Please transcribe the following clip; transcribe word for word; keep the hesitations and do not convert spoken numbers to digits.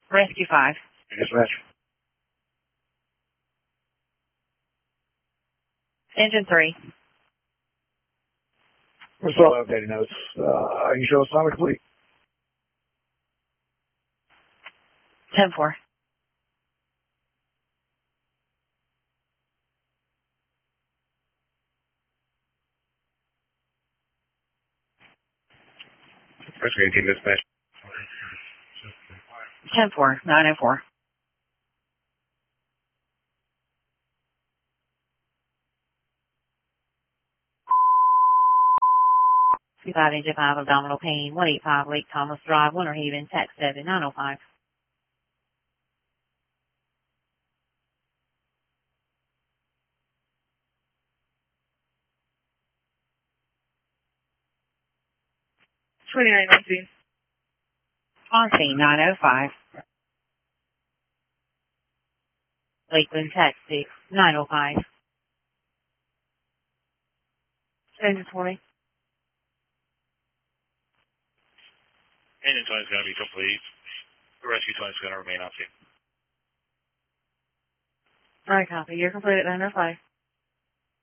Rescue five. Dispatch. Engine three. We're still updating notes. Uh, you show us Sonic Fleet. ten four. Rescue eighteen dispatch. ten four. nine oh four. two five engine five abdominal pain. one eight five Lake Thomas Drive, Winter Haven, tax seven nine oh five. twenty-nine nineteen. On scene nine oh five. Lakeland, tax six nine oh five. Engine twenty. Engine twenty is going to be complete. The rescue twenty is going to remain on scene. Alright, copy. You're complete at nine oh five.